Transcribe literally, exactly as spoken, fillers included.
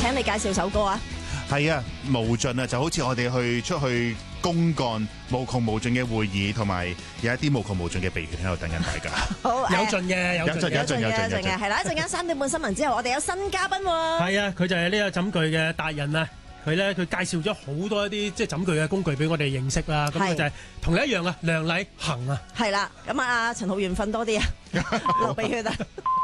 請你介紹首歌啊！ 係啊，無盡啊，就好似我哋去出去公幹無窮無盡嘅會議，同埋有一啲無窮無盡嘅備選喺度等緊大家。 好， 有盡嘅，有盡有盡有盡有盡嘅，係啦！一陣間三點半新聞之後，我哋有新嘉賓喎。 係啊，佢就係呢個枕具嘅達人啊！佢咧佢介紹咗好多一啲即係枕具嘅工具俾我哋認識啦。咁佢就係同你一樣啊，梁禮恒啊。 係啦，咁啊，陳浩源瞓多啲啊，流鼻血啊！